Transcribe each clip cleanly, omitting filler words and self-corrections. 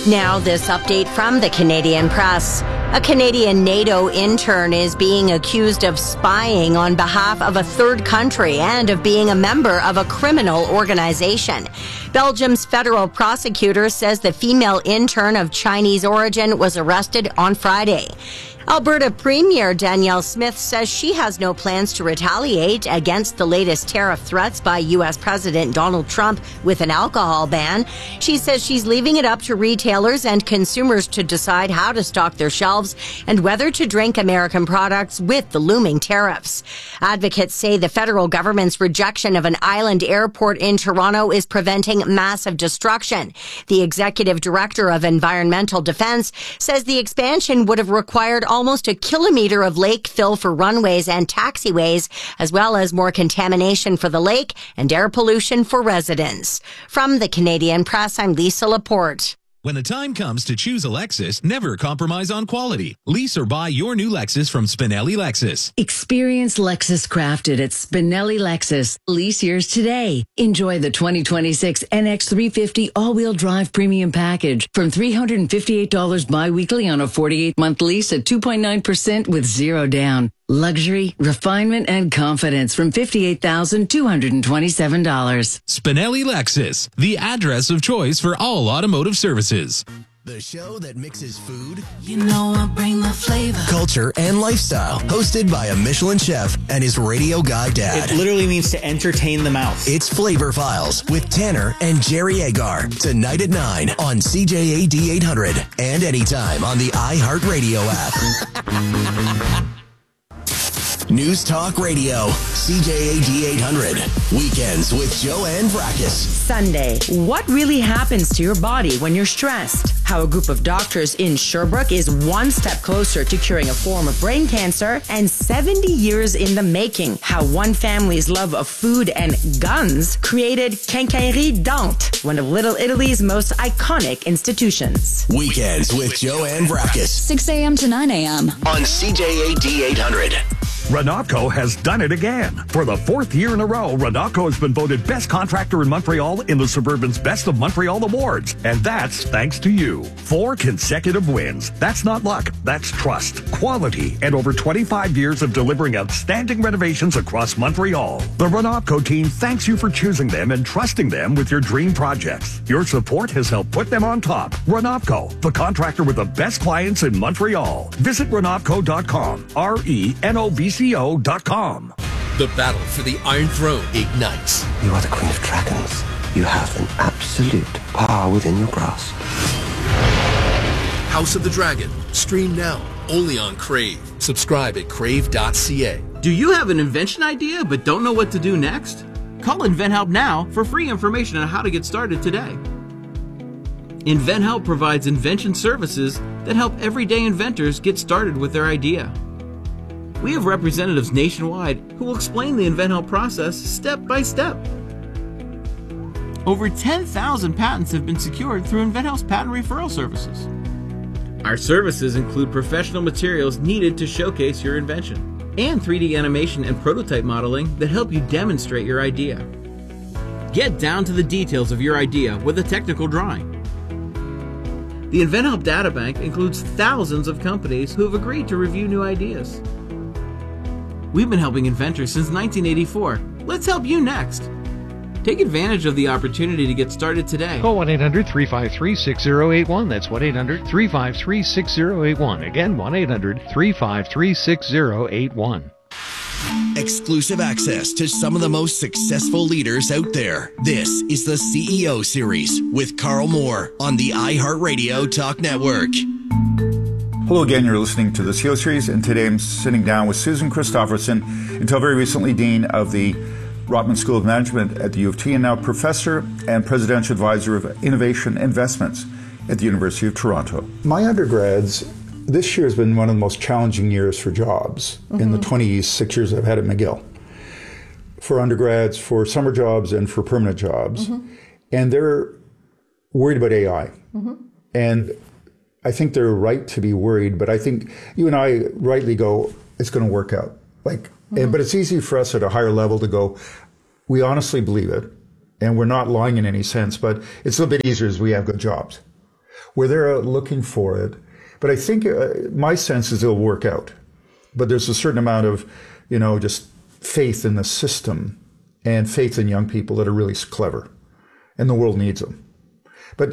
Now, this update from the Canadian Press. A Canadian NATO intern is being accused of spying on behalf of a third country and of being a member of a criminal organization. Belgium's federal prosecutor says the female intern of Chinese origin was arrested on Friday. Alberta Premier Danielle Smith says she has no plans to retaliate against the latest tariff threats by U.S. President Donald Trump with an alcohol ban. She says she's leaving it up to retailers and consumers to decide how to stock their shelves and whether to drink American products with the looming tariffs. Advocates say the federal government's rejection of an island airport in Toronto is preventing massive destruction. The executive director of Environmental Defense says the expansion would have required almost a kilometer of lake fill for runways and taxiways, as well as more contamination for the lake and air pollution for residents. From the Canadian Press, I'm Lisa Laporte. When the time comes to choose a Lexus, never compromise on quality. Lease or buy your new Lexus from Spinelli Lexus. Experience Lexus crafted at Spinelli Lexus. Lease yours today. Enjoy the 2026 NX350 all-wheel drive premium package from $358 bi-weekly on a 48-month lease at 2.9% with zero down. Luxury, refinement, and confidence from $58,227. Spinelli Lexus, the address of choice for all automotive services. The show that mixes food, you know I bring the flavor, culture, and lifestyle. Hosted by a Michelin chef and his radio guy dad. It literally means to entertain the mouth. It's Flavor Files with Tanner and Jerry Agar. Tonight at 9 on CJAD 800 and anytime on the iHeartRadio app. News Talk Radio, CJAD 800. Weekends with Joanne Vrackus. Sunday, what really happens to your body when you're stressed? How a group of doctors in Sherbrooke is one step closer to curing a form of brain cancer, and 70 years in the making. How one family's love of food and guns created Quincaillerie Dante, one of Little Italy's most iconic institutions. Weekends with Joanne Vrackus. 6 a.m. to 9 a.m. on CJAD 800. Renaco has done it again. For the fourth year in a row, Renaco has been voted best contractor in Montreal in the Suburban's Best of Montreal Awards. And that's thanks to you. 4 consecutive wins. That's not luck. That's trust, quality, and over 25 years of delivering outstanding renovations across Montreal. The Renaco team thanks you for choosing them and trusting them with your dream projects. Your support has helped put them on top. Renaco, the contractor with the best clients in Montreal. Visit Renaco.com. RENOVCO.com. The battle for the Iron Throne ignites. You are the Queen of Dragons. You have an absolute power within your grasp. House of the Dragon. Stream now. Only on Crave. Subscribe at crave.ca. Do you have an invention idea but don't know what to do next? Call InventHelp now for free information on how to get started today. InventHelp provides invention services that help everyday inventors get started with their idea. We have representatives nationwide who will explain the InventHelp process step by step. Over 10,000 patents have been secured through InventHelp's patent referral services. Our services include professional materials needed to showcase your invention and 3D animation and prototype modeling that help you demonstrate your idea. Get down to the details of your idea with a technical drawing. The InventHelp Databank includes thousands of companies who have agreed to review new ideas. We've been helping inventors since 1984. Let's help you next. Take advantage of the opportunity to get started today. Call 1-800-353-6081. That's 1-800-353-6081. Again, 1-800-353-6081. Exclusive access to some of the most successful leaders out there. This is the CEO Series with Carl Moore on the iHeartRadio Talk Network. Hello again, you're listening to the CEO Series, and today I'm sitting down with Susan Christofferson, until very recently Dean of the Rotman School of Management at the U of T, and now Professor and Presidential Advisor of Innovation Investments at the University of Toronto. My undergrads, this year has been one of the most challenging years for jobs in the 26 years I've had at McGill. For undergrads, for summer jobs, and for permanent jobs. And they're worried about AI. And I think they're right to be worried, but I think you and I rightly go, it's going to work out. But it's easy for us at a higher level to go, we honestly believe it, and we're not lying in any sense, but it's a little bit easier as we have good jobs. where they're looking for it. But I think my sense is it'll work out. But there's a certain amount of, just faith in the system and faith in young people that are really clever. And the world needs them. But,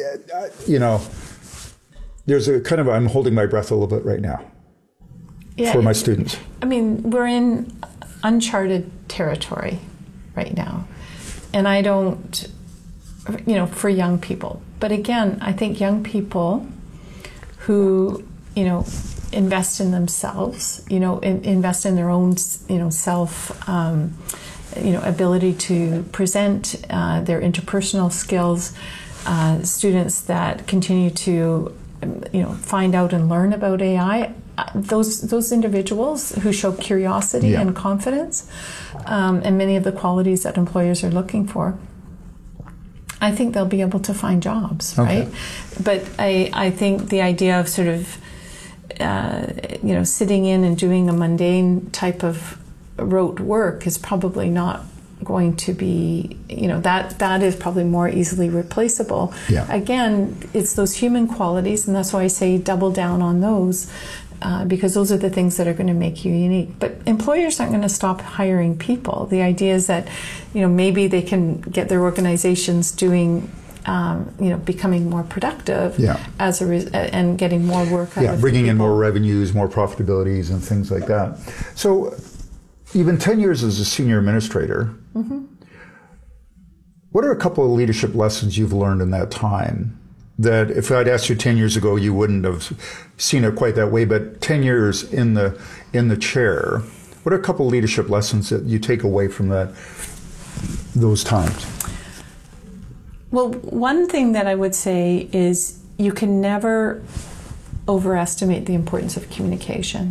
there's a kind of, I'm holding my breath a little bit right now for my students. I mean, we're in uncharted territory right now. And I don't, for young people. But again, I think young people who, invest in themselves, invest in their own, self, ability to present their interpersonal skills, students that continue to, find out and learn about AI, those individuals who show curiosity and confidence, and many of the qualities that employers are looking for, I think they'll be able to find jobs, right? But I think the idea of sort of, sitting in and doing a mundane type of rote work is probably not going to be, that is probably more easily replaceable. Yeah. Again, it's those human qualities, and that's why I say double down on those, because those are the things that are going to make you unique. But employers aren't going to stop hiring people. The idea is that, maybe they can get their organizations doing, becoming more productive as and getting more work out of bringing in more revenues, more profitabilities, and things like that. So you've been 10 years as a senior administrator. Mm-hmm. What are a couple of leadership lessons you've learned in that time that if I'd asked you 10 years ago, you wouldn't have seen it quite that way, but 10 years in the chair, what are a couple of leadership lessons that you take away from those times? Well, one thing that I would say is you can never overestimate the importance of communication.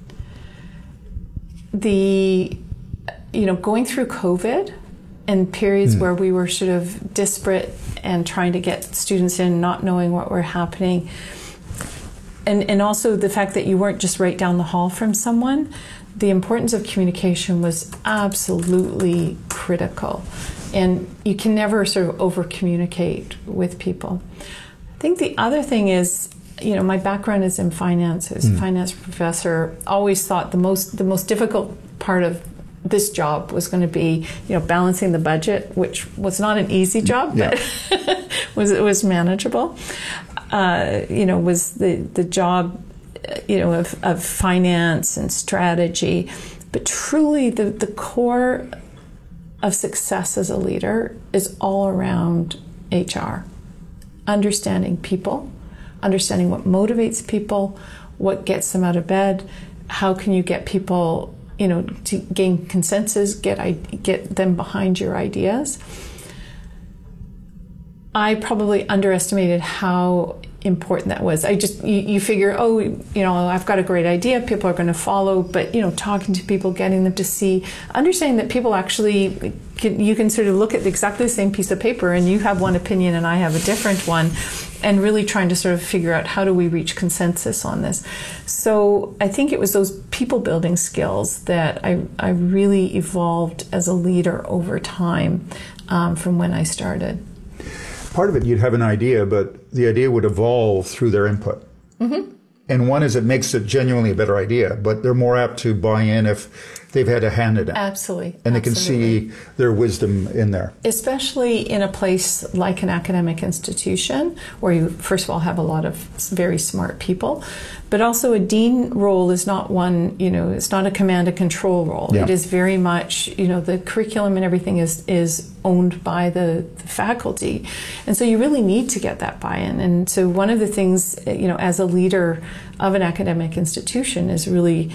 Going through COVID and periods where we were sort of disparate and trying to get students in, not knowing what were happening, and also the fact that you weren't just right down the hall from someone, the importance of communication was absolutely critical. And you can never sort of over-communicate with people. I think the other thing is, my background is in finance. I was a finance professor. Always thought the most difficult part of this job was going to be, balancing the budget, which was not an easy job, but it was manageable. Was the job, of finance and strategy, but truly the core of success as a leader is all around HR. Understanding people, understanding what motivates people, what gets them out of bed, how can you get people, to gain consensus, get them behind your ideas. I probably underestimated how important that was. You figure, I've got a great idea, people are going to follow, but talking to people, getting them to see, understanding that people actually you can sort of look at exactly the same piece of paper and you have one opinion and I have a different one, and really trying to sort of figure out how do we reach consensus on this. So I think it was those people building skills that I really evolved as a leader over time, from when I started. Part of it, you'd have an idea, but the idea would evolve through their input. Mm-hmm. And one is it makes it genuinely a better idea, but they're more apt to buy in if they've had a hand in it. Absolutely. And they can see their wisdom in there. Especially in a place like an academic institution, where you, first of all, have a lot of very smart people, but also a dean role is not one, it's not a command and control role. Yeah. It is very much, the curriculum and everything is owned by the faculty. And so you really need to get that buy-in. And so one of the things, as a leader of an academic institution is really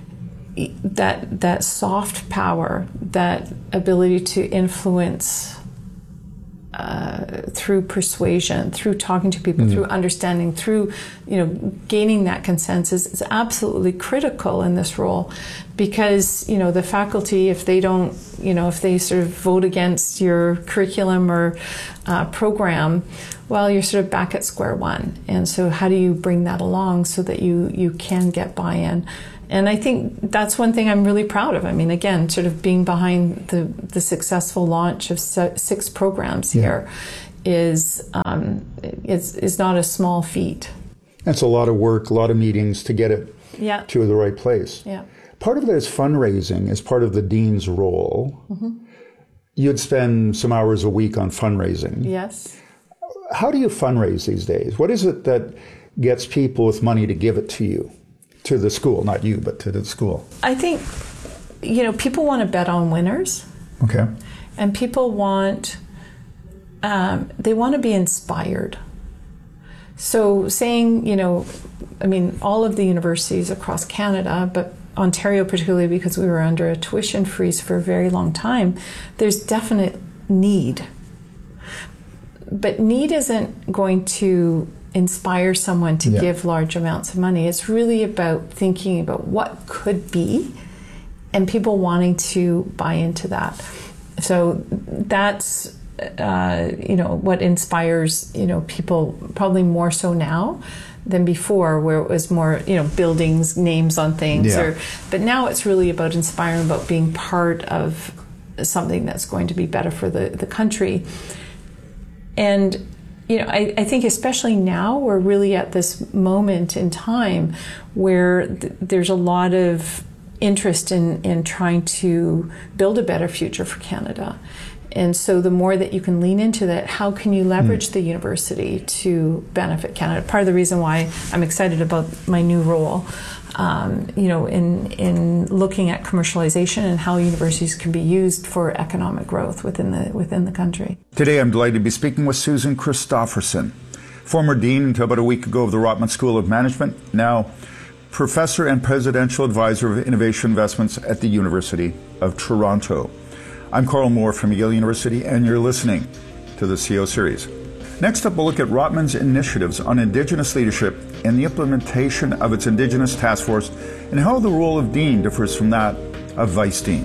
that soft power, that ability to influence through persuasion, through talking to people, through understanding, through gaining that consensus is absolutely critical in this role, because the faculty, if they don't, if they sort of vote against your curriculum or program, well, you're sort of back at square one. And so how do you bring that along so that you can get buy-in? And I think that's one thing I'm really proud of. I mean, again, sort of being behind the successful launch of 6 programs here is not a small feat. That's a lot of work, a lot of meetings to get it Yeah. to the right place. Yeah. Part of it is fundraising as part of the dean's role. Mm-hmm. You'd spend some hours a week on fundraising. Yes. How do you fundraise these days? What is it that gets people with money to give it to you, to the school, not you, but to the school? I think, people want to bet on winners. Okay. And people want to be inspired. So saying, all of the universities across Canada, but Ontario particularly because we were under a tuition freeze for a very long time, there's definite need. But need isn't going to inspire someone to give large amounts of money. It's really about thinking about what could be and people wanting to buy into that. So that's, what inspires, people probably more so now than before, where it was more, buildings, names on things. But now it's really about inspiring, about being part of something that's going to be better for the country. And, I think especially now we're really at this moment in time where there's a lot of interest in trying to build a better future for Canada. And so the more that you can lean into that, how can you leverage the university to benefit Canada? Part of the reason why I'm excited about my new role, in looking at commercialization and how universities can be used for economic growth within the country. Today I'm delighted to be speaking with Susan Christofferson, former dean until about a week ago of the Rotman School of Management, now professor and presidential advisor of innovation investments at the University of Toronto. I'm Carl Moore from McGill University, and you're listening to the CO Series. Next up, we'll look at Rotman's initiatives on Indigenous leadership and the implementation of its Indigenous Task Force, and how the role of Dean differs from that of Vice Dean.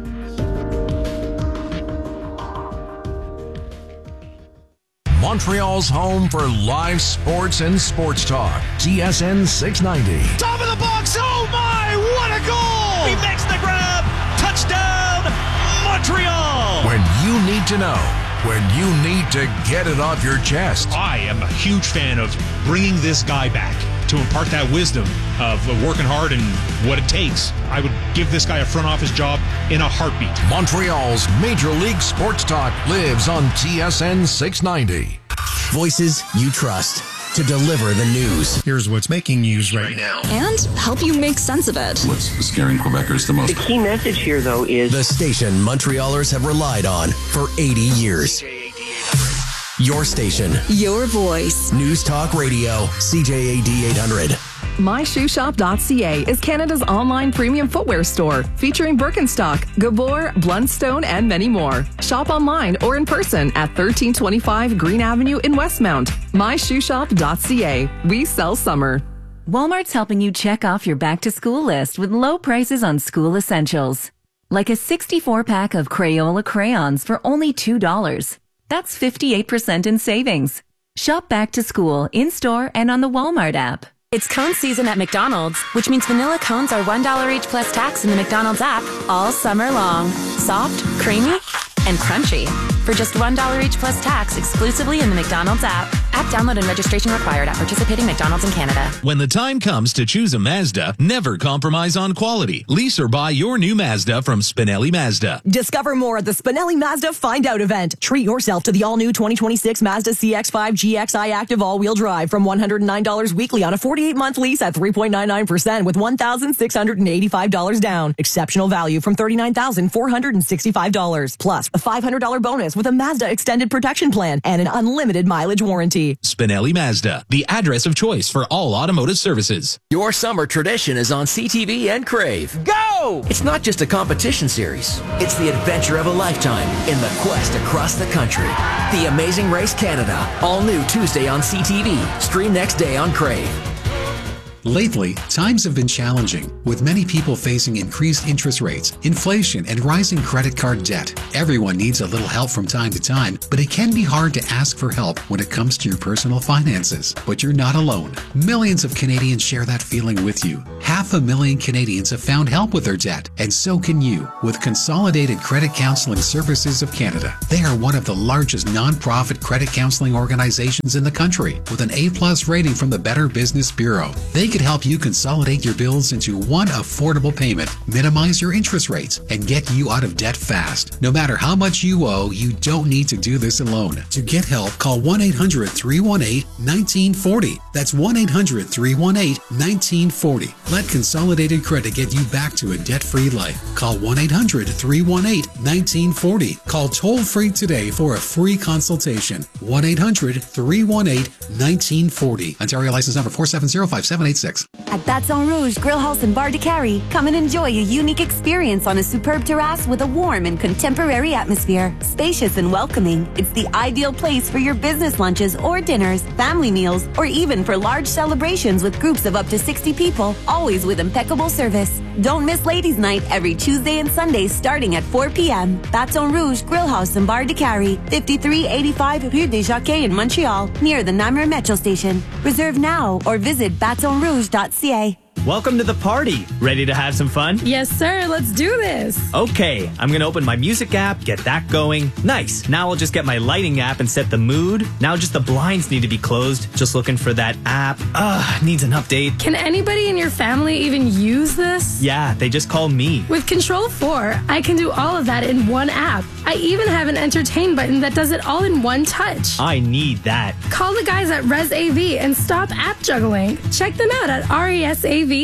Montreal's home for live sports and sports talk. TSN 690. Top of the box. Oh my, what a goal! He makes the grab. Touchdown, Montreal! When you need to know, when you need to get it off your chest. I am a huge fan of bringing this guy back to impart that wisdom of working hard and what it takes. I would give this guy a front office job in a heartbeat. Montreal's Major League Sports Talk lives on TSN 690. Voices you trust to deliver the news. Here's what's making news right now. And help you make sense of it. What's scaring Quebecers the most? The key message here, though, is the station Montrealers have relied on for 80 years. Your station. Your voice. News Talk Radio, CJAD 800. MyShoeShop.ca is Canada's online premium footwear store featuring Birkenstock, Gabor, Blundstone, and many more. Shop online or in person at 1325 Green Avenue in Westmount. MyShoeShop.ca. We sell summer. Walmart's helping you check off your back-to-school list with low prices on school essentials. Like a 64-pack of Crayola crayons for only $2. That's 58% in savings. Shop back to school in-store and on the Walmart app. It's cone season at McDonald's, which means vanilla cones are $1 each plus tax in the McDonald's app all summer long. Soft, creamy, and crunchy. For just $1 each plus tax exclusively in the McDonald's app. App download and registration required at participating McDonald's in Canada. When the time comes to choose a Mazda, never compromise on quality. Lease or buy your new Mazda from Spinelli Mazda. Discover more at the Spinelli Mazda Find Out event. Treat yourself to the all-new 2026 Mazda CX-5 GXI Active all-wheel drive from $109 weekly on a 48-month lease at 3.99% with $1,685 down. Exceptional value from $39,465. Plus, a $500 bonus with a Mazda Extended Protection Plan and an unlimited mileage warranty. Spinelli Mazda, the address of choice for all automotive services. Your summer tradition is on CTV and Crave. Go! It's not just a competition series. It's the adventure of a lifetime in the quest across the country. The Amazing Race Canada, all new Tuesday on CTV. Stream next day on Crave. Lately, times have been challenging, with many people facing increased interest rates, inflation, and rising credit card debt. Everyone needs a little help from time to time, but it can be hard to ask for help when it comes to your personal finances. But you're not alone. Millions of Canadians share that feeling with you. 500,000 Canadians have found help with their debt, and so can you with Consolidated Credit Counseling Services of Canada. They are one of the largest non-profit credit counseling organizations in the country, with an A+ rating from the Better Business Bureau. They can help you consolidate your bills into one affordable payment, minimize your interest rates, and get you out of debt fast. No matter how much you owe, you don't need to do this alone. To get help, call 1-800-318-1940. That's 1-800-318-1940. Let Consolidated Credit get you back to a debt-free life. Call 1-800-318-1940. Call toll-free today for a free consultation. 1-800-318-1940. Ontario license number 4705786. At Baton Rouge Grill House and Bar de Carrie, come and enjoy a unique experience on a superb terrace with a warm and contemporary atmosphere. Spacious and welcoming, it's the ideal place for your business lunches or dinners, family meals, or even for large celebrations with groups of up to 60 people, always with impeccable service. Don't miss Ladies' Night every Tuesday and Sunday starting at 4 p.m. Baton Rouge Grill House and Bar de Carrie, 5385 Rue des Jockeys in Montreal, near the Namur Metro Station. Reserve now or visit batonrouge.ca. Welcome to the party. Ready to have some fun? Yes, sir. Let's do this. Okay, I'm going to open my music app, get that going. Nice. Now I'll just get my lighting app and set the mood. Now just the blinds need to be closed. Just looking for that app. Needs an update. Can anybody in your family even use this? Yeah, they just call me. With Control 4, I can do all of that in one app. I even have an entertain button that does it all in one touch. I need that. Call the guys at ResAV and stop app juggling. Check them out at resav.ca.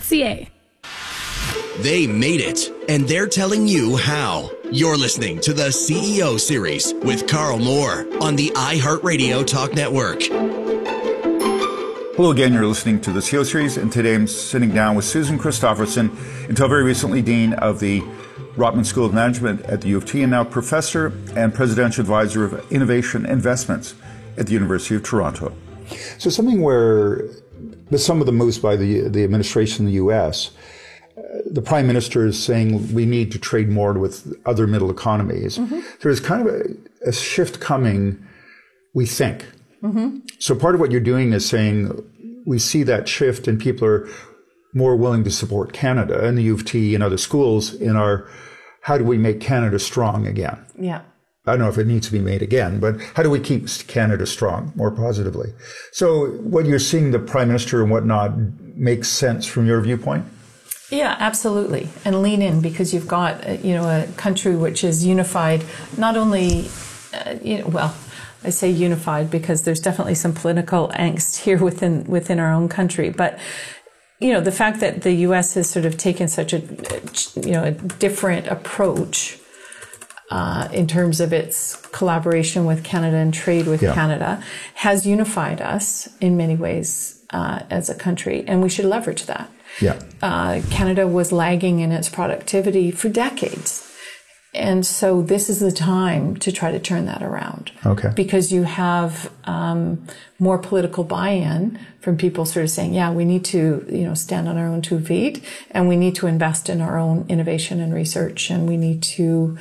They made it, and they're telling you how. You're listening to the CEO Series with Carl Moore on the iHeartRadio Talk Network. Hello again, you're listening to the CEO Series, and today I'm sitting down with Susan Christofferson, until very recently Dean of the Rotman School of Management at the U of T, and now Professor and Presidential Advisor of Innovation Investments at the University of Toronto. So something where, with some of the moves by the administration in the U.S., the Prime Minister is saying we need to trade more with other middle economies. Mm-hmm. There's kind of a shift coming, we think. Mm-hmm. So part of what you're doing is saying we see that shift and people are more willing to support Canada and the U of T and other schools in our, how do we make Canada strong again? Yeah. I don't know if it needs to be made again, but how do we keep Canada strong more positively? So what you're seeing the Prime Minister and whatnot makes sense from your viewpoint? Yeah, absolutely. And lean in, because you've got, a country which is unified, not only, I say unified because there's definitely some political angst here within our own country. But, the fact that the U.S. has sort of taken such a different approach in terms of its collaboration with Canada and trade with Canada has unified us in many ways as a country, and we should leverage that. Yeah. Canada was lagging in its productivity for decades. And so this is the time to try to turn that around. Okay. Because you have more political buy-in from people sort of saying, yeah, we need to, stand on our own 2 feet, and we need to invest in our own innovation and research, and we need to,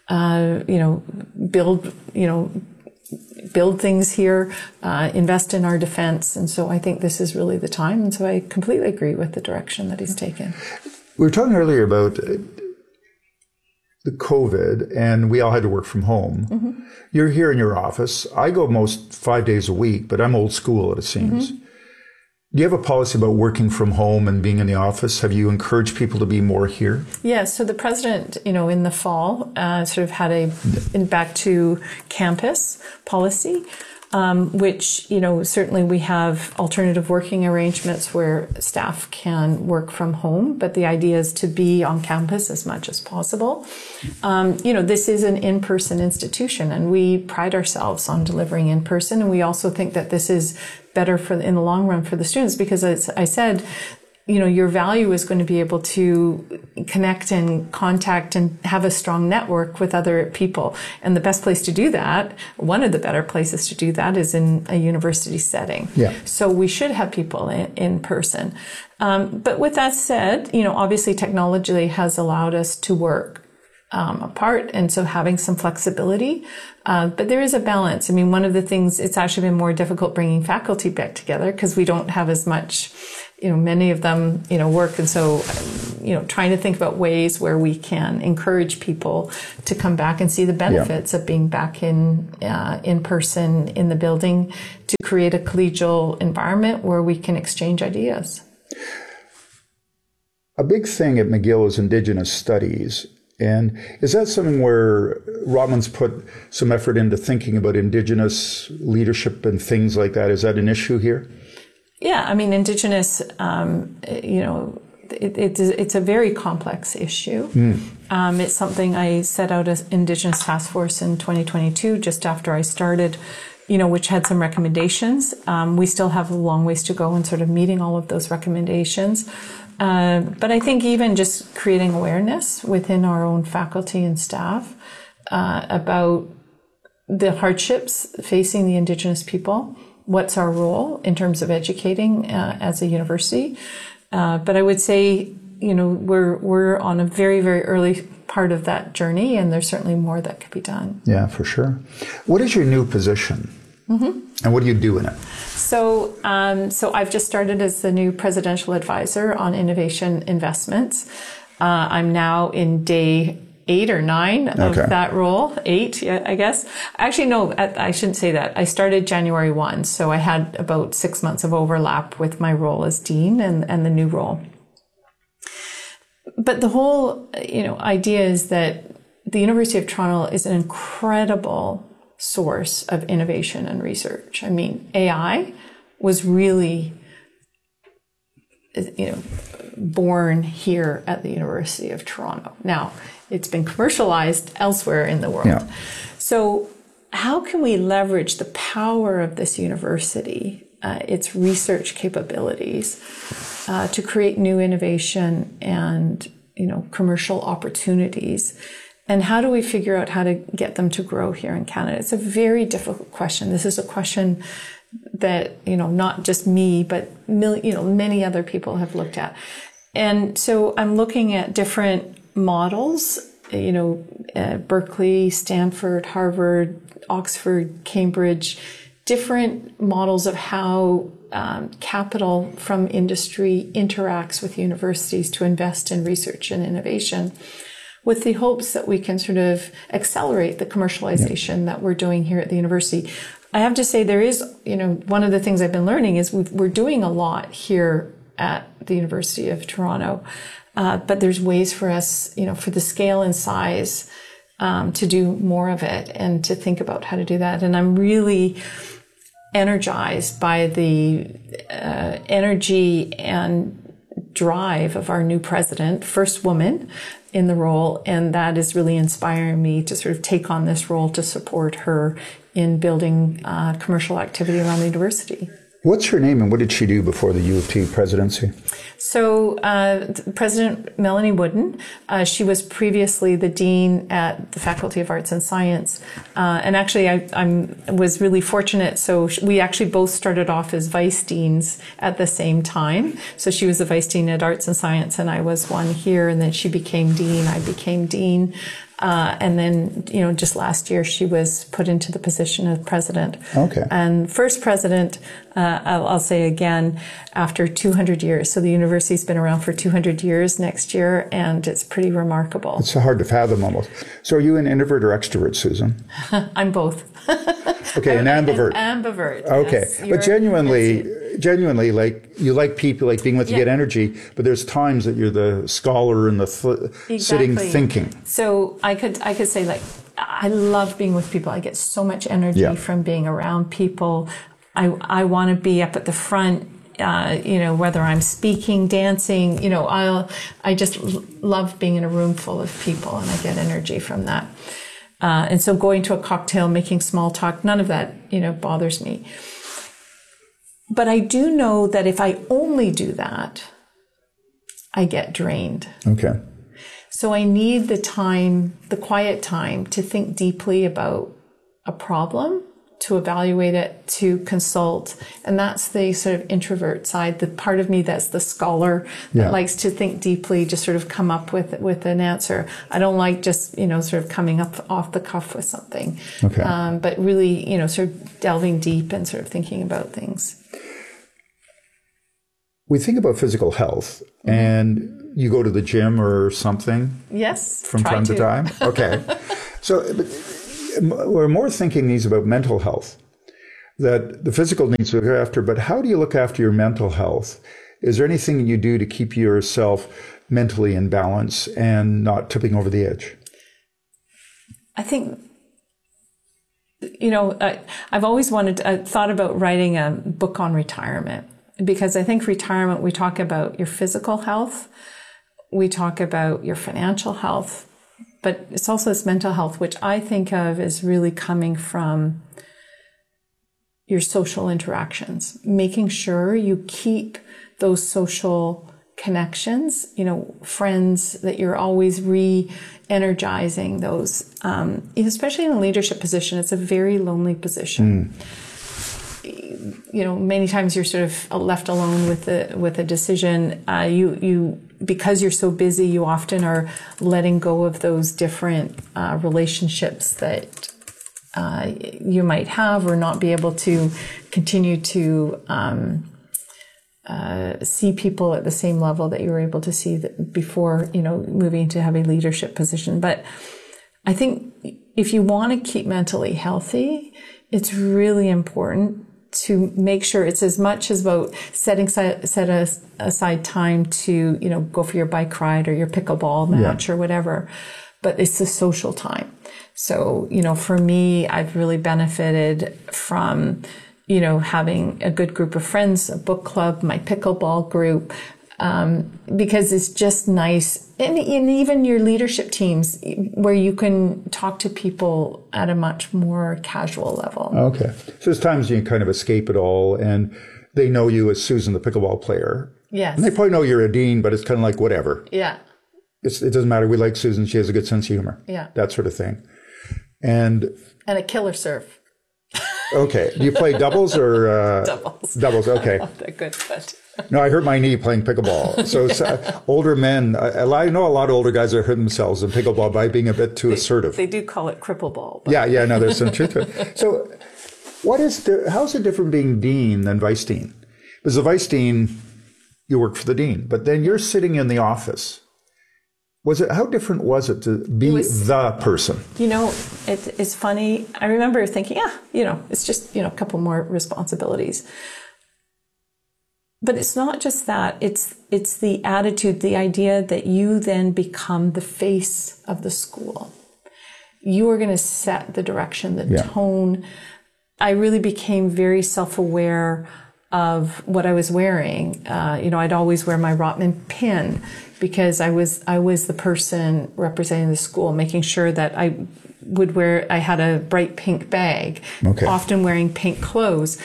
build things here, invest in our defense. And so I think this is really the time. And so I completely agree with the direction that he's taken. We were talking earlier about the COVID, and we all had to work from home. Mm-hmm. You're here in your office. I go most 5 days a week, but I'm old school, it seems. Mm-hmm. Do you have a policy about working from home and being in the office? Have you encouraged people to be more here? Yeah, so the president, in the fall, sort of had a back to campus policy, which, certainly we have alternative working arrangements where staff can work from home, but the idea is to be on campus as much as possible. This is an in-person institution, and we pride ourselves on delivering in person, and we also think that this is better in the long run for the students, because as I said, your value is going to be able to connect and contact and have a strong network with other people. And the best place to do that, one of the better places to do that, is in a university setting. Yeah. So we should have people in person. But with that said, obviously technology has allowed us to work apart, and so having some flexibility. But there is a balance. I mean, one of the things, it's actually been more difficult bringing faculty back together because we don't have as much, many of them, work. And so, trying to think about ways where we can encourage people to come back and see the benefits of being back in person in the building, to create a collegial environment where we can exchange ideas. A big thing at McGill is Indigenous studies. And is that something where Rotman's put some effort into thinking about Indigenous leadership and things like that? Is that an issue here? Yeah, I mean, Indigenous, it's a very complex issue. It's something I set out as Indigenous Task Force in 2022, just after I started, which had some recommendations. We still have a long ways to go in sort of meeting all of those recommendations. But I think even just creating awareness within our own faculty and staff about the hardships facing the Indigenous people, what's our role in terms of educating as a university. But I would say, we're on a very, very early part of that journey, and there's certainly more that could be done. Yeah, for sure. What is your new position? And what do you do in it? So I've just started as the new presidential advisor on innovation investments. I'm now in day 8 or 9 of that role. 8, I guess. Actually, no, I shouldn't say that. I started January 1, so I had about 6 months of overlap with my role as dean and the new role. But the whole, idea is that the University of Toronto is an incredible source of innovation and research. I mean, AI was really, born here at the University of Toronto. Now, it's been commercialized elsewhere in the world. Yeah. So how can we leverage the power of this university, its research capabilities, to create new innovation and, commercial opportunities? And how do we figure out how to get them to grow here in Canada? It's a very difficult question. This is a question that, not just me, but many other people have looked at. And so I'm looking at different models, Berkeley, Stanford, Harvard, Oxford, Cambridge, different models of how capital from industry interacts with universities to invest in research and innovation, with the hopes that we can sort of accelerate the commercialization that we're doing here at the university. I have to say there is, one of the things I've been learning is we're doing a lot here at the University of Toronto, but there's ways for us, for the scale and size, to do more of it and to think about how to do that. And I'm really energized by the energy and drive of our new president, first woman in the role, and that is really inspiring me to sort of take on this role to support her in building commercial activity around the university. What's her name and what did she do before the U of T presidency? So President Melanie Wooden, she was previously the dean at the Faculty of Arts and Science. And actually I was really fortunate. So we actually both started off as vice deans at the same time. So she was the vice dean at Arts and Science and I was one here, and then she became dean, I became dean. And then, just last year she was put into the position of president. Okay. And first president, I'll say again, after 200 years. So the university's been around for 200 years next year, and it's pretty remarkable. It's hard to fathom almost. So are you an introvert or extrovert, Susan? I'm both. Okay, an ambivert. Ambivert. Okay, yes, but genuinely, like you like people, like being with you, get energy. But there's times that you're the scholar and the sitting thinking. So I could say like I love being with people. I get so much energy from being around people. I want to be up at the front. Whether I'm speaking, dancing, I just love being in a room full of people, and I get energy from that. And so going to a cocktail, making small talk, none of that, bothers me. But I do know that if I only do that, I get drained. Okay. So I need the time, the quiet time, to think deeply about a problem, to evaluate it, to consult. And that's the sort of introvert side, the part of me that's the scholar that likes to think deeply, just sort of come up with an answer. I don't like just, sort of coming up off the cuff with something. Okay. But really, sort of delving deep and sort of thinking about things. We think about physical health, and you go to the gym or something? Yes. From time to time? Okay. So we're more thinking these about mental health, that the physical needs to look after, but how do you look after your mental health? Is there anything you do to keep yourself mentally in balance and not tipping over the edge? I think, I've always thought about writing a book on retirement, because I think retirement, we talk about your physical health, we talk about your financial health, but it's also this mental health, which I think of as really coming from your social interactions, making sure you keep those social connections, friends that you're always re-energizing those, especially in a leadership position. It's a very lonely position. Many times you're sort of left alone with a decision. Because you're so busy, you often are letting go of those different relationships that you might have, or not be able to continue to see people at the same level that you were able to see before, moving to have a leadership position. But I think if you want to keep mentally healthy, it's really important to make sure it's as much as about set aside time to, go for your bike ride or your pickleball match or whatever, but it's the social time. So, for me, I've really benefited from, having a good group of friends, a book club, my pickleball group, because it's just nice. And even your leadership teams, where you can talk to people at a much more casual level. Okay. So there's times you kind of escape it all, and they know you as Susan, the pickleball player. Yes. And they probably know you're a dean, but it's kind of like whatever. Yeah. It doesn't matter. We like Susan. She has a good sense of humor. Yeah. That sort of thing. And a killer serve. Okay. Do you play doubles or? Doubles. Doubles. Okay. Oh, they're good, but. No, I hurt my knee playing pickleball. So older men, I know a lot of older guys that hurt themselves in pickleball by being a bit too assertive. They do call it cripple ball. Yeah, no, there's some truth to it. So how's it different being dean than vice dean? Because the vice dean, you work for the dean, but then you're sitting in the office. How different was it to be the person? It's funny. I remember thinking, it's just, a couple more responsibilities. But it's not just that. It's the attitude, the idea that you then become the face of the school. You are going to set the direction, the tone. I really became very self-aware of what I was wearing. I'd always wear my Rotman pin because I was the person representing the school, making sure that I had a bright pink bag, often wearing pink clothes.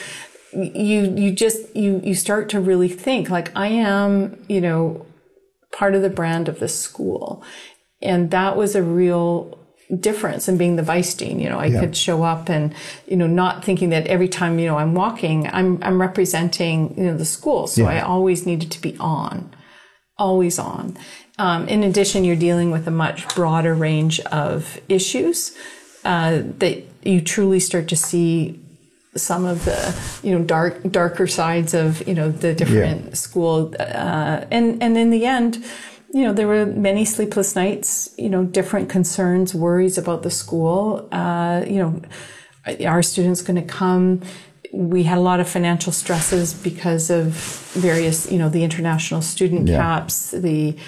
You start to really think like, I am, part of the brand of the school. And that was a real difference in being the vice dean. I could show up and, not thinking that every time, I'm walking, I'm representing, the school. So I always needed to be always on. In addition, you're dealing with a much broader range of issues, that you truly start to see some of the, darker sides of, the different school. And in the end, there were many sleepless nights, different concerns, worries about the school. Are students going to come? We had a lot of financial stresses because of various, the international student caps, the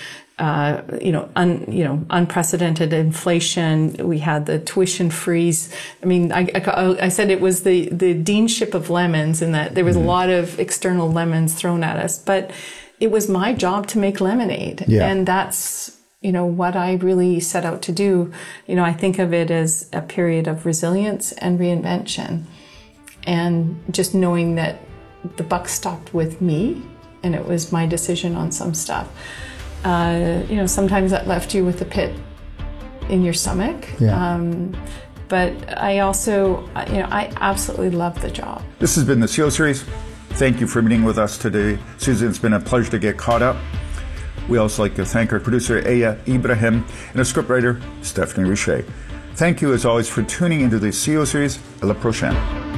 unprecedented inflation. We had the tuition freeze. I mean, I said it was the deanship of lemons, in that there was a lot of external lemons thrown at us, but it was my job to make lemonade. And that's, what I really set out to do. I think of it as a period of resilience and reinvention, and just knowing that the buck stopped with me and it was my decision on some stuff. Sometimes that left you with a pit in your stomach. Yeah. But I also, I absolutely love the job. This has been the CEO Series. Thank you for meeting with us today. Susan, it's been a pleasure to get caught up. We also like to thank our producer, Aya Ibrahim, and our scriptwriter, Stephanie Richer. Thank you, as always, for tuning into the CEO Series. À la prochaine.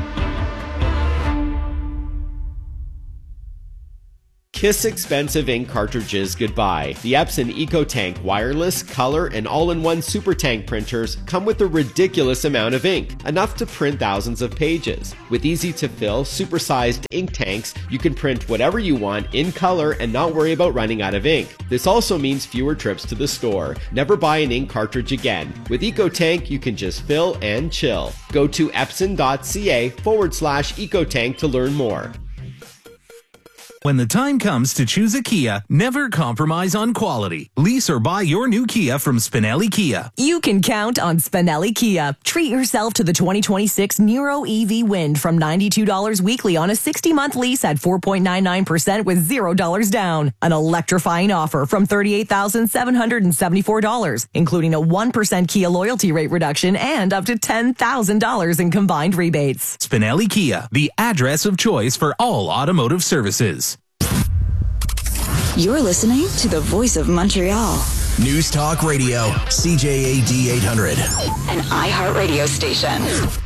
Kiss expensive ink cartridges goodbye. The Epson EcoTank wireless, color, and all-in-one super tank printers come with a ridiculous amount of ink, enough to print thousands of pages. With easy-to-fill, super-sized ink tanks, you can print whatever you want in color and not worry about running out of ink. This also means fewer trips to the store. Never buy an ink cartridge again. With EcoTank, you can just fill and chill. Go to epson.ca/EcoTank to learn more. When the time comes to choose a Kia, never compromise on quality. Lease or buy your new Kia from Spinelli Kia. You can count on Spinelli Kia. Treat yourself to the 2026 Niro EV Wind from $92 weekly on a 60-month lease at 4.99% with $0 down. An electrifying offer from $38,774, including a 1% Kia loyalty rate reduction and up to $10,000 in combined rebates. Spinelli Kia, the address of choice for all automotive services. You're listening to the Voice of Montreal. News Talk Radio, CJAD 800. An iHeart radio station.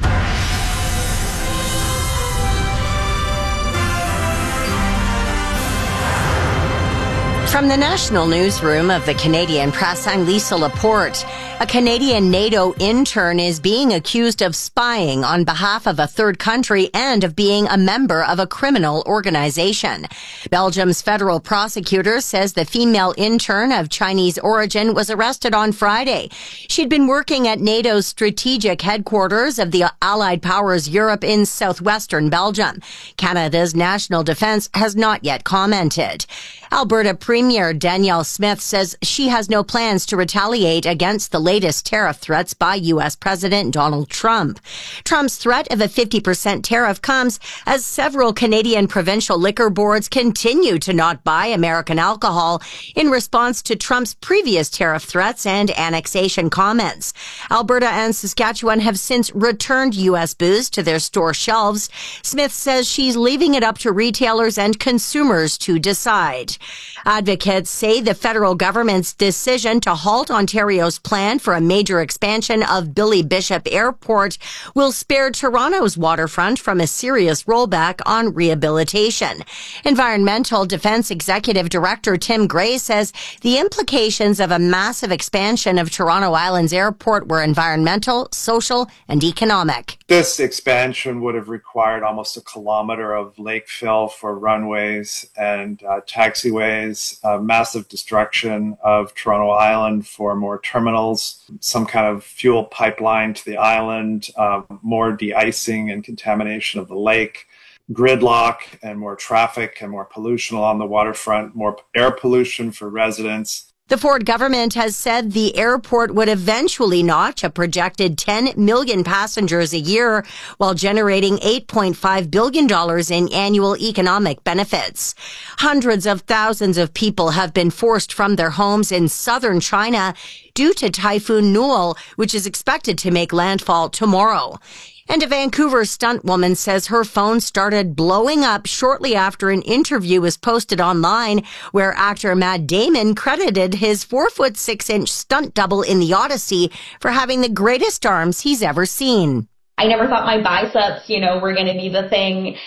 From the national newsroom of the Canadian Press, I'm Lisa Laporte. A Canadian NATO intern is being accused of spying on behalf of a third country and of being a member of a criminal organization. Belgium's federal prosecutor says the female intern of Chinese origin was arrested on Friday. She'd been working at NATO's strategic headquarters of the Allied Powers Europe in southwestern Belgium. Canada's national defense has not yet commented. Alberta Premier Danielle Smith says she has no plans to retaliate against the latest tariff threats by U.S. President Donald Trump. Trump's threat of a 50% tariff comes as several Canadian provincial liquor boards continue to not buy American alcohol in response to Trump's previous tariff threats and annexation comments. Alberta and Saskatchewan have since returned U.S. booze to their store shelves. Smith says she's leaving it up to retailers and consumers to decide. Advocates say the federal government's decision to halt Ontario's plan for a major expansion of Billy Bishop Airport will spare Toronto's waterfront from a serious rollback on rehabilitation. Environmental Defense Executive Director Tim Gray says the implications of a massive expansion of Toronto Island's airport were environmental, social, and economic. This expansion would have required almost a kilometer of lake fill for runways and taxiways, massive destruction of Toronto Island for more terminals, some kind of fuel pipeline to the island, more de-icing and contamination of the lake, gridlock and more traffic and more pollution along the waterfront, more air pollution for residents. The Ford government has said the airport would eventually notch a projected 10 million passengers a year while generating $8.5 billion in annual economic benefits. Hundreds of thousands of people have been forced from their homes in southern China due to Typhoon Nul, which is expected to make landfall tomorrow. And a Vancouver stunt woman says her phone started blowing up shortly after an interview was posted online where actor Matt Damon credited his 4'6" stunt double in The Odyssey for having the greatest arms he's ever seen. I never thought my biceps, were going to be the thing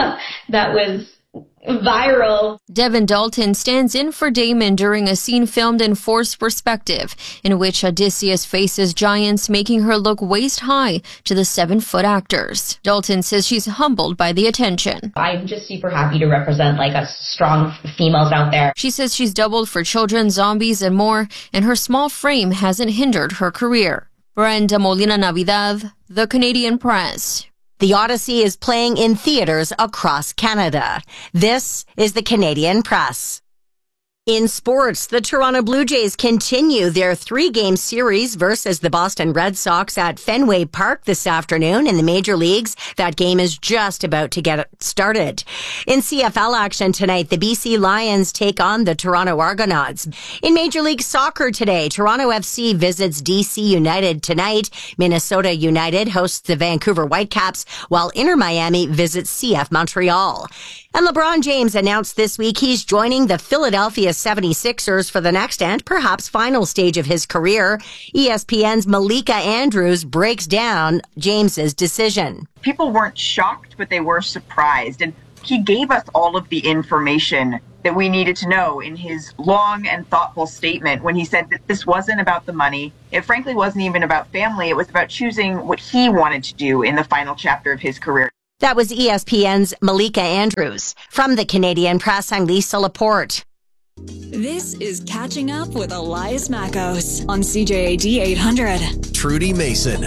that was viral. Devin Dalton stands in for Damon during a scene filmed in forced perspective, in which Odysseus faces giants, making her look waist-high to the 7-foot actors. Dalton says she's humbled by the attention. I'm just super happy to represent us strong females out there. She says she's doubled for children, zombies, and more, and her small frame hasn't hindered her career. Brenda Molina Navidad, The Canadian Press. The Odyssey is playing in theaters across Canada. This is the Canadian Press. In sports, the Toronto Blue Jays continue their 3-game series versus the Boston Red Sox at Fenway Park this afternoon. In the major leagues, that game is just about to get started. In CFL action tonight, the BC Lions take on the Toronto Argonauts. In Major League Soccer today, Toronto FC visits DC United tonight. Minnesota United hosts the Vancouver Whitecaps, while Inter Miami visits CF Montreal. And LeBron James announced this week he's joining the Philadelphia 76ers for the next and perhaps final stage of his career. ESPN's Malika Andrews breaks down James's decision. People weren't shocked, but they were surprised. And he gave us all of the information that we needed to know in his long and thoughtful statement when he said that this wasn't about the money. It frankly wasn't even about family. It was about choosing what he wanted to do in the final chapter of his career. That was ESPN's Malika Andrews. From the Canadian Press, I'm Lisa Laporte. This is Catching Up with Elias Mackos on CJAD 800. Trudy Mason.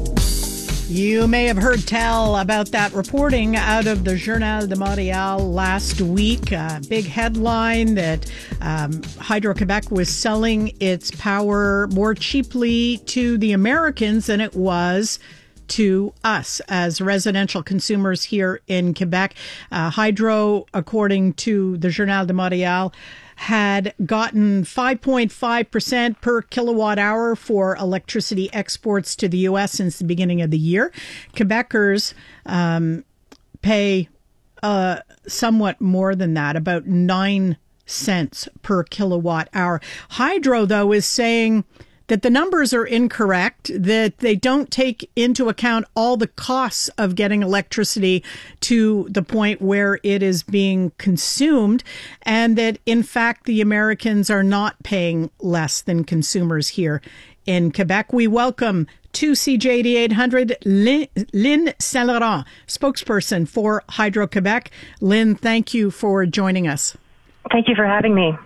You may have heard tell about that reporting out of the Journal de Montréal last week. A big headline that Hydro-Québec was selling its power more cheaply to the Americans than it was to us as residential consumers here in Quebec. Hydro, according to the Journal de Montréal, had gotten 5.5% per kilowatt hour for electricity exports to the U.S. since the beginning of the year. Quebecers pay somewhat more than that, about 9 cents per kilowatt hour. Hydro, though, is saying that the numbers are incorrect, that they don't take into account all the costs of getting electricity to the point where it is being consumed, and that, in fact, the Americans are not paying less than consumers here in Quebec. We welcome to CJAD 800 Lynn Saint-Laurent, spokesperson for Hydro-Québec. Lynn, thank you for joining us. Thank you for having me.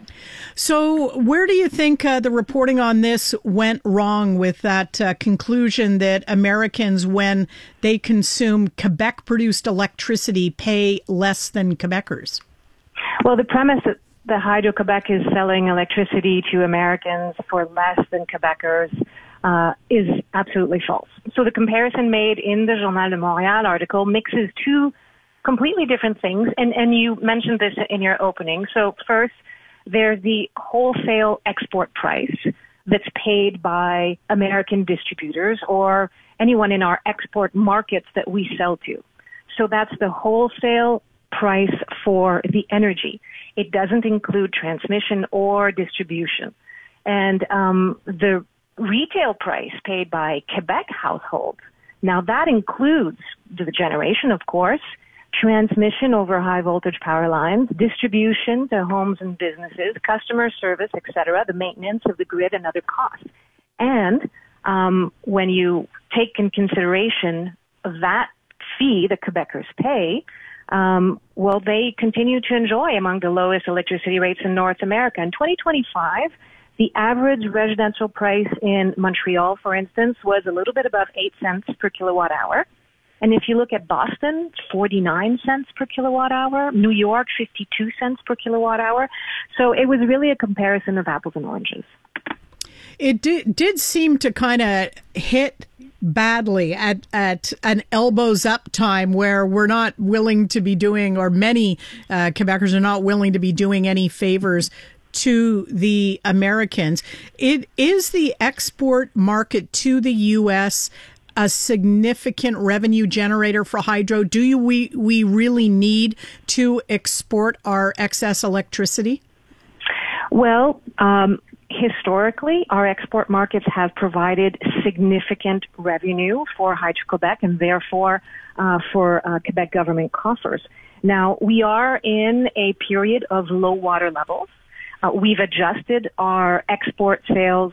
So where do you think the reporting on this went wrong with that conclusion that Americans, when they consume Quebec-produced electricity, pay less than Quebecers? Well, the premise that Hydro-Québec is selling electricity to Americans for less than Quebecers is absolutely false. So the comparison made in the Journal de Montréal article mixes two completely different things, and you mentioned this in your opening. So first, there's the wholesale export price that's paid by American distributors or anyone in our export markets that we sell to. So that's the wholesale price for the energy. It doesn't include transmission or distribution. And the retail price paid by Quebec households, now that includes the generation, of course, transmission over high voltage power lines, distribution to homes and businesses, customer service, etc., the maintenance of the grid and other costs. And when you take in consideration that fee that Quebecers pay, well, they continue to enjoy among the lowest electricity rates in North America. In 2025, the average residential price in Montreal, for instance, was a little bit above 8 cents per kilowatt hour. And if you look at Boston, 49 cents per kilowatt hour, New York, 52 cents per kilowatt hour. So it was really a comparison of apples and oranges. It did seem to kind of hit badly at an elbows up time where we're not willing to be doing, or many Quebecers are not willing to be doing any favors to the Americans. It is the export market to the U.S. a significant revenue generator for Hydro? Do we really need to export our excess electricity? Well, historically, our export markets have provided significant revenue for Hydro-Québec and therefore for Quebec government coffers. Now, we are in a period of low water levels. We've adjusted our export sales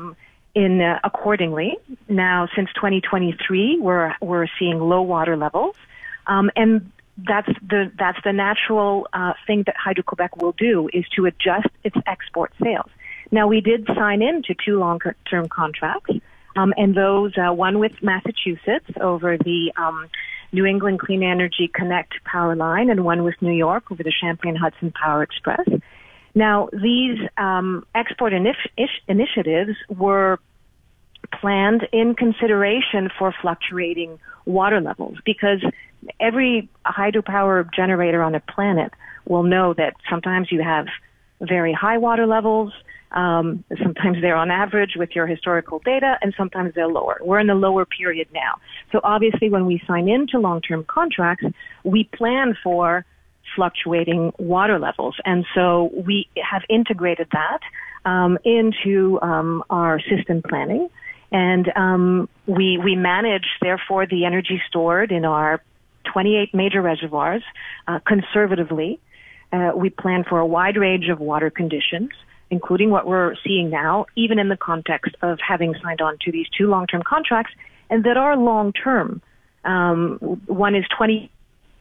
accordingly. Now, since 2023, we're seeing low water levels, and that's the natural thing that Hydro-Québec will do, is to adjust its export sales. Now, we did sign into 2 long-term contracts, and those, one with Massachusetts over the New England Clean Energy Connect power line, and one with New York over the Champlain Hudson Power Express. Now, these export initiatives were planned in consideration for fluctuating water levels, because every hydropower generator on the planet will know that sometimes you have very high water levels, sometimes they're on average with your historical data, and sometimes they're lower. We're in the lower period now. So obviously when we sign into long-term contracts, we plan for fluctuating water levels. And so we have integrated that into our system planning. And we manage, therefore, the energy stored in our 28 major reservoirs conservatively. We plan for a wide range of water conditions, including what we're seeing now, even in the context of having signed on to these 2 long-term contracts, and that are long-term. One is 20.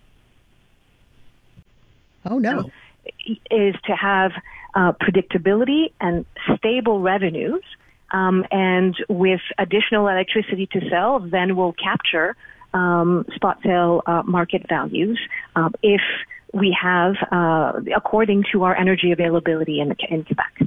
Oh, no. Is to have predictability and stable revenues. And with additional electricity to sell, then we'll capture spot sale market values if we have, according to our energy availability in Quebec.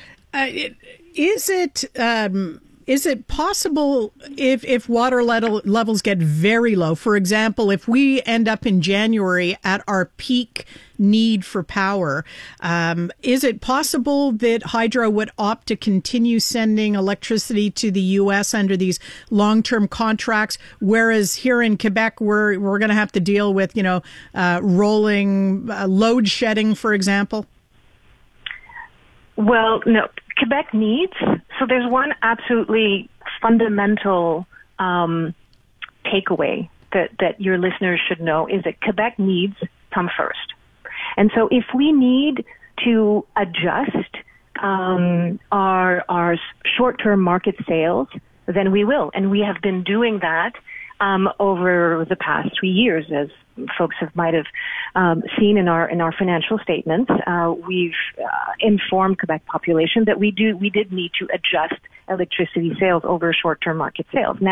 Is it possible if water levels get very low, for example, if we end up in January at our peak need for power, is it possible that hydro would opt to continue sending electricity to the U.S. under these long-term contracts, whereas here in Quebec we're going to have to deal with, rolling load shedding, for example? Well, no. Quebec needs, so there's one absolutely fundamental takeaway that your listeners should know, is that Quebec needs come first. And so if we need to adjust our short-term market sales, then we will. And we have been doing that over the past 3 years, as folks might have seen in our financial statements. We've informed Quebec population that we did need to adjust electricity sales over short-term markets.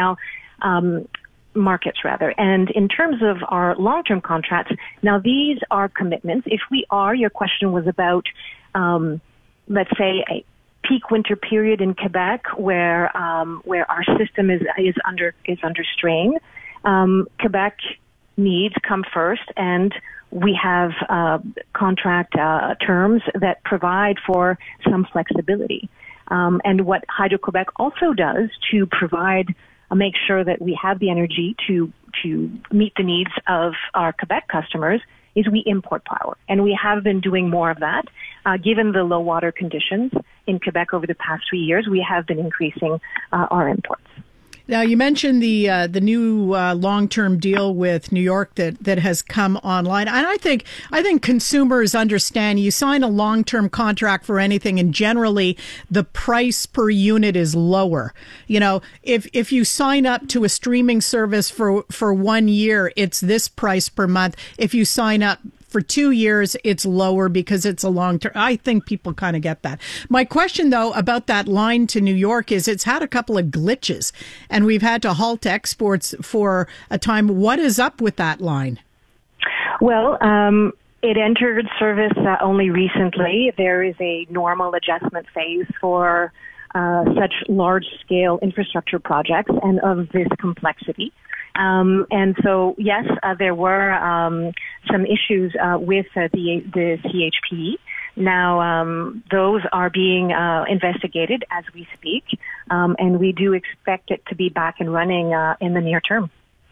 And in terms of our long-term contracts, now these are commitments. Your question was about, let's say, a peak winter period in Quebec where our system is under strain. Quebec needs come first, and we have contract terms that provide for some flexibility. And what Hydro-Quebec also does to make sure that we have the energy to meet the needs of our Quebec customers is we import power. And we have been doing more of that. Given the low water conditions in Quebec over the past 3 years, we have been increasing our imports. Now, you mentioned the new long-term deal with New York that has come online, and I think consumers understand. You sign a long-term contract for anything, and generally the price per unit is lower. If you sign up to a streaming service for 1 year, it's this price per month. If you sign up for 2 years, it's lower because it's a long term. I think people kind of get that. My question, though, about that line to New York is it's had a couple of glitches, and we've had to halt exports for a time. What is up with that line? Well, it entered service only recently. There is a normal adjustment phase for such large-scale infrastructure projects and of this complexity. And so, yes, there were some issues with the CHP. Now, those are being investigated as we speak, and we do expect it to be back and running in the near term.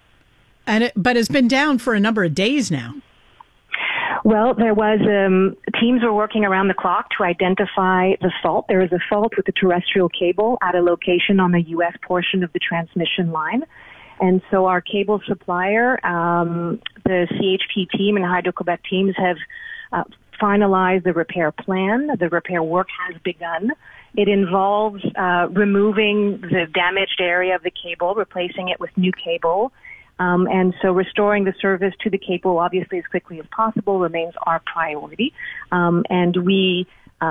But it's been down for a number of days now. Well, there was teams were working around the clock to identify the fault. There is a fault with the terrestrial cable at a location on the U.S. portion of the transmission line. And so our cable supplier, the CHP team and Hydro-Quebec teams have finalized the repair plan. The repair work has begun. It involves removing the damaged area of the cable, replacing it with new cable. And so restoring the service to the cable, obviously, as quickly as possible remains our priority. And we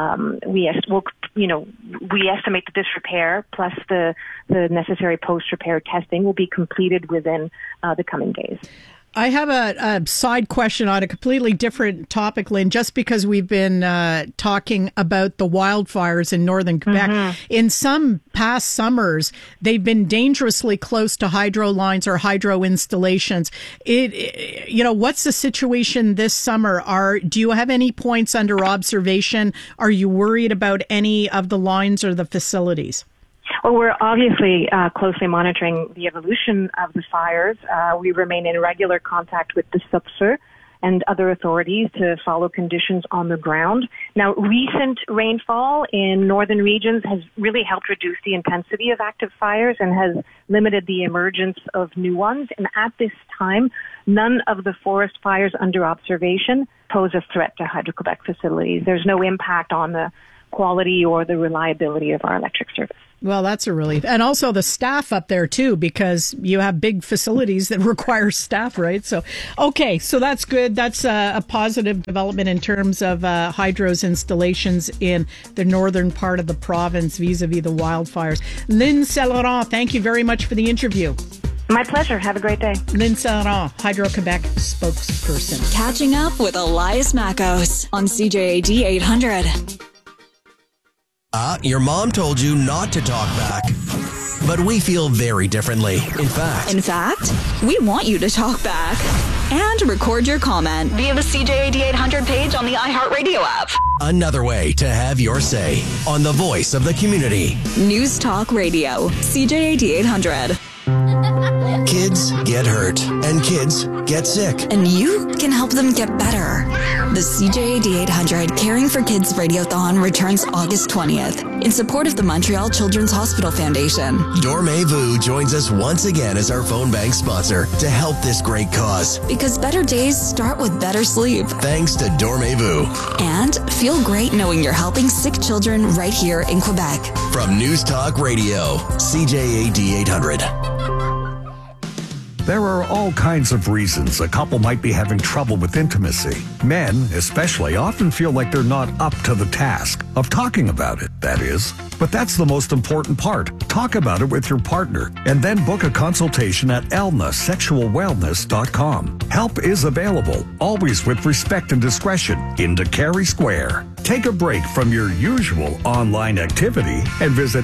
estimate that this repair plus the necessary post-repair testing will be completed within the coming days. I have a side question on a completely different topic, Lynn, just because we've been talking about the wildfires in northern Quebec. In some past summers, they've been dangerously close to hydro lines or hydro installations. What's the situation this summer? Do you have any points under observation? Are you worried about any of the lines or the facilities? Well, we're obviously closely monitoring the evolution of the fires. We remain in regular contact with the SUPSER and other authorities to follow conditions on the ground. Now, recent rainfall in northern regions has really helped reduce the intensity of active fires and has limited the emergence of new ones. And at this time, none of the forest fires under observation pose a threat to Hydro-Quebec facilities. There's no impact on the quality or the reliability of our electric service. Well, that's a relief. And also the staff up there, too, because you have big facilities that require staff, right? So that's good. That's a positive development in terms of hydro's installations in the northern part of the province vis-a-vis the wildfires. Lynn Saint-Laurent, thank you very much for the interview. My pleasure. Have a great day. Lynn Saint-Laurent, Hydro-Quebec spokesperson. Catching up with Elias Mackos on CJAD 800. Your mom told you not to talk back. But we feel very differently. In fact, we want you to talk back and record your comment via the CJAD 800 page on the iHeartRadio app. Another way to have your say on the voice of the community. News Talk Radio, CJAD 800. Kids get hurt and kids get sick. And you can help them get better. The CJAD 800 Caring for Kids Radiothon returns August 20th in support of the Montreal Children's Hospital Foundation. Dormevu joins us once again as our phone bank sponsor to help this great cause. Because better days start with better sleep. Thanks to Dormevu. And feel great knowing you're helping sick children right here in Quebec. From News Talk Radio, CJAD 800. There are all kinds of reasons a couple might be having trouble with intimacy. Men, especially, often feel like they're not up to the task of talking about it, that is. But that's the most important part. Talk about it with your partner and then book a consultation at elnasexualwellness.com. Help is available, always with respect and discretion, in Carey Square. Take a break from your usual online activity and visit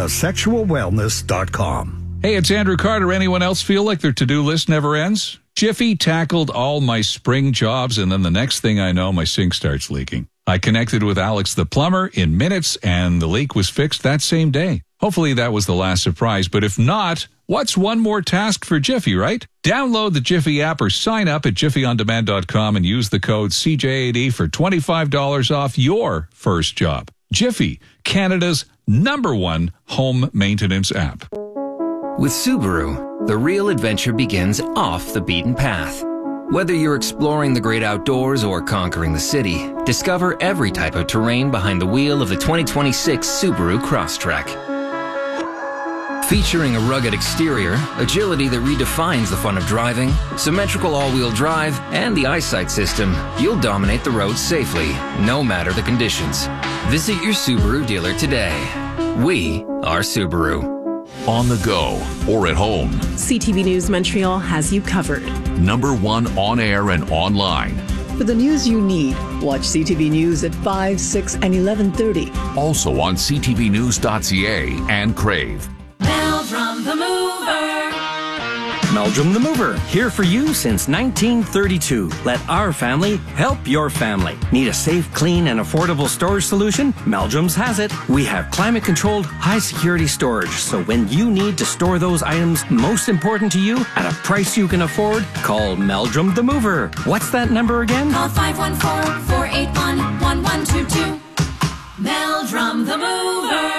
elnasexualwellness.com. Hey, it's Andrew Carter. Anyone else feel like their to-do list never ends? Jiffy tackled all my spring jobs, and then the next thing I know, my sink starts leaking. I connected with Alex the plumber in minutes, and the leak was fixed that same day. Hopefully that was the last surprise, but if not, what's one more task for Jiffy, right? Download the Jiffy app or sign up at jiffyondemand.com and use the code CJAD for $25 off your first job. Jiffy, Canada's #1 home maintenance app. With Subaru, the real adventure begins off the beaten path. Whether you're exploring the great outdoors or conquering the city, discover every type of terrain behind the wheel of the 2026 Subaru Crosstrek. Featuring a rugged exterior, agility that redefines the fun of driving, symmetrical all-wheel drive, and the eyesight system, you'll dominate the road safely, no matter the conditions. Visit your Subaru dealer today. We are Subaru. On the go or at home, CTV News Montreal has you covered. #1 on air and online. For the news you need, watch CTV News at 5, 6, and 11:30. Also on ctvnews.ca and Crave. Meldrum the Mover. Meldrum the Mover, here for you since 1932. Let our family help your family. Need a safe, clean, and affordable storage solution? Meldrum's has it. We have climate-controlled, high-security storage, so when you need to store those items most important to you at a price you can afford, call Meldrum the Mover. What's that number again? Call 514-481-1122. Meldrum the Mover.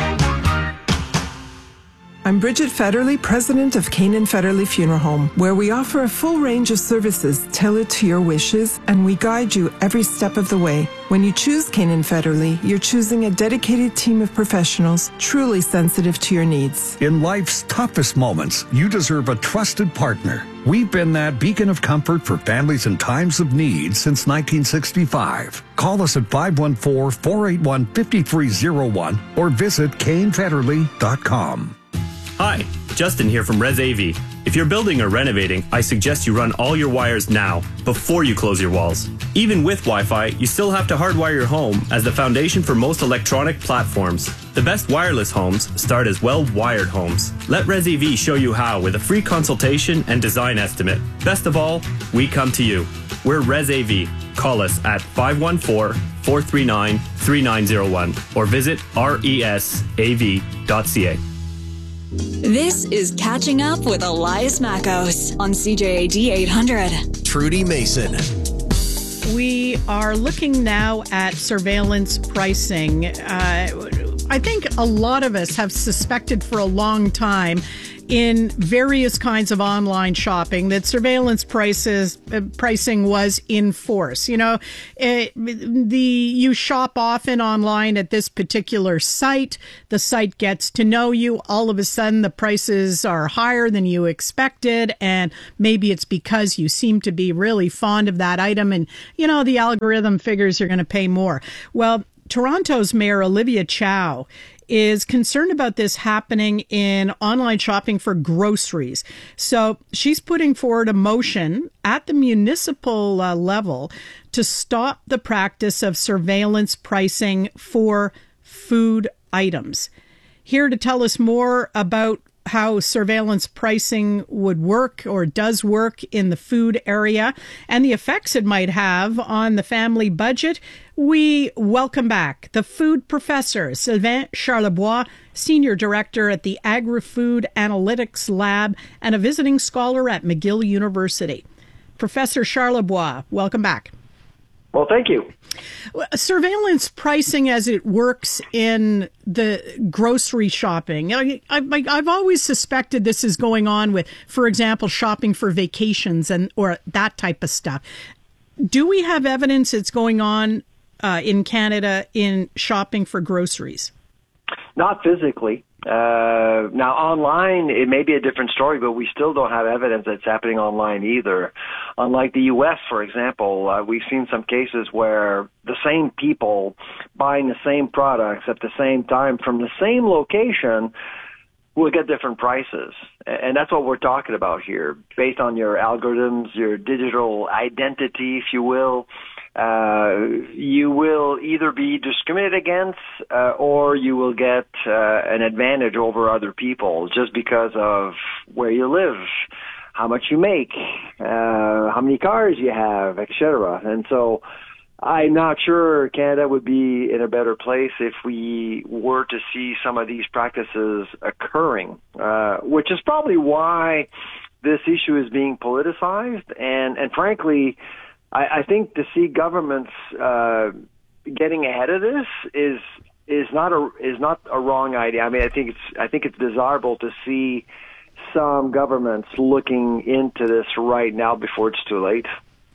I'm Bridget Federley, president of Canaan Federley Funeral Home, where we offer a full range of services tailored to your wishes, and we guide you every step of the way. When you choose Canaan Federley, you're choosing a dedicated team of professionals truly sensitive to your needs. In life's toughest moments, you deserve a trusted partner. We've been that beacon of comfort for families in times of need since 1965. Call us at 514-481-5301 or visit canefederley.com. Hi, Justin here from Res AV. If you're building or renovating, I suggest you run all your wires now, before you close your walls. Even with Wi-Fi, you still have to hardwire your home as the foundation for most electronic platforms. The best wireless homes start as well-wired homes. Let ResAV show you how with a free consultation and design estimate. Best of all, we come to you. We're ResAV. Call us at 514-439-3901 or visit resav.ca. This is Catching Up with Elias Mackos on CJAD 800. Trudy Mason. We are looking now at surveillance pricing. I think a lot of us have suspected for a long time in various kinds of online shopping that surveillance pricing was in force. You know, you shop often online at this particular site. The site gets to know you. All of a sudden, the prices are higher than you expected. And maybe it's because you seem to be really fond of that item. And, you know, the algorithm figures you're going to pay more. Well, Toronto's Mayor Olivia Chow is concerned about this happening in online shopping for groceries. So she's putting forward a motion at the municipal level to stop the practice of surveillance pricing for food items. Here to tell us more about how surveillance pricing would work or does work in the food area and the effects it might have on the family budget, we welcome back the food professor, Sylvain Charlebois, Senior Director at the Agri-Food Analytics Lab and a visiting scholar at McGill University. Professor Charlebois, welcome back. Well, thank you. Surveillance pricing as it works in the grocery shopping. I've always suspected this is going on with, for example, shopping for vacations or that type of stuff. Do we have evidence it's going on in Canada in shopping for groceries? Not physically. Now, online, it may be a different story, but we still don't have evidence that it's happening online either. Unlike the U.S., for example, we've seen some cases where the same people buying the same products at the same time from the same location will get different prices. And that's what we're talking about here. Based on your algorithms, your digital identity, if you will, you will either be discriminated against or you will get an advantage over other people just because of where you live, how much you make, how many cars you have, etc. And so I'm not sure Canada would be in a better place if we were to see some of these practices occurring, which is probably why this issue is being politicized. And frankly, I think to see governments getting ahead of this is not a wrong idea. I mean, I think it's desirable to see some governments looking into this right now before it's too late.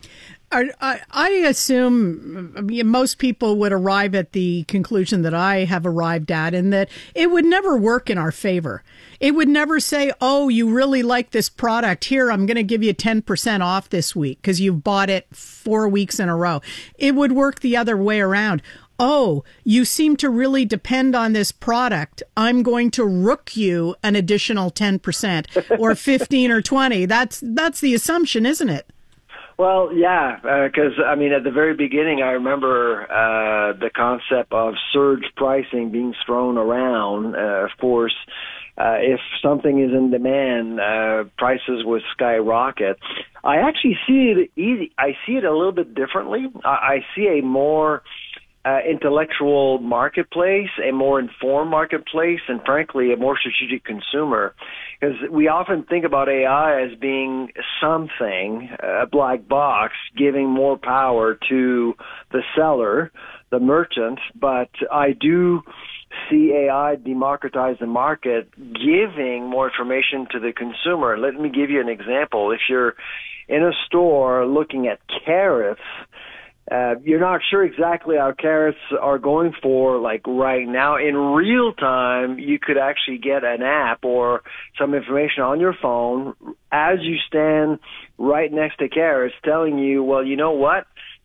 I assume most people would arrive at the conclusion that I have arrived at, in that it would never work in our favor. It would never say, oh, you really like this product. Here, I'm going to give you 10% off this week because you've bought it 4 weeks in a row. It would work the other way around. Oh, you seem to really depend on this product. I'm going to rook you an additional 10% or 15 or 20. That's the assumption, isn't it? Well, yeah, because, I mean, at the very beginning, I remember the concept of surge pricing being thrown around. Of course, if something is in demand, prices would skyrocket. I actually see it a little bit differently. I see a more intellectual marketplace, a more informed marketplace, and frankly, a more strategic consumer. Because we often think about AI as being something, a black box, giving more power to the seller, the merchant, but I do see AI democratize the market, giving more information to the consumer. Let me give you an example. If you're in a store looking at carrots, you're not sure exactly how carrots are going for, like right now. In real time, you could actually get an app or some information on your phone as you stand right next to carrots telling you, well, you know what?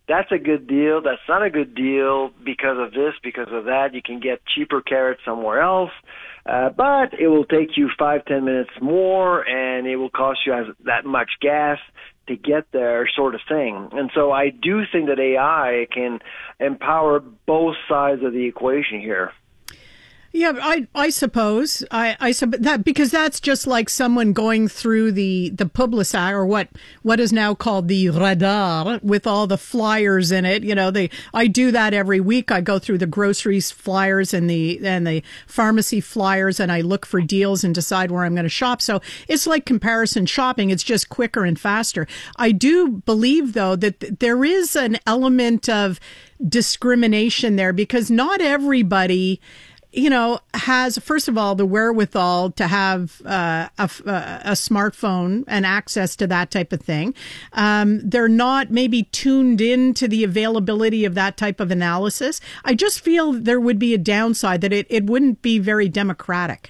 that's a good deal. That's not a good deal because of this, because of that. You can get cheaper carrots somewhere else, but it will take you 5-10 minutes more, and it will cost you that much gas to get there, sort of thing. And so I do think that AI can empower both sides of the equation here. Yeah, I suppose that, because that's just like someone going through the Publisac, or what is now called the radar, with all the flyers in it. You know, I do that every week. I go through the groceries flyers and the pharmacy flyers, and I look for deals and decide where I'm going to shop. So it's like comparison shopping. It's just quicker and faster. I do believe, though, that there is an element of discrimination there, because not everybody, you know, has, first of all, the wherewithal to have a smartphone and access to that type of thing. They're not maybe tuned in to the availability of that type of analysis. I just feel there would be a downside, that it wouldn't be very democratic.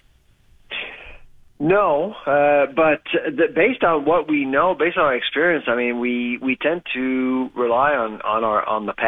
No, but based on what we know, based on our experience, I mean, we tend to rely on the past.